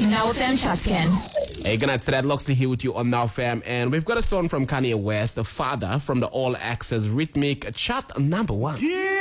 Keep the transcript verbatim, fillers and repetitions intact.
Now Fam Chatkin. Hey, good night, Strat Locks to here with you on Now Fam. And we've got a song from Kanye West, the father, from the All Access Rhythmic chart number one. Yeah.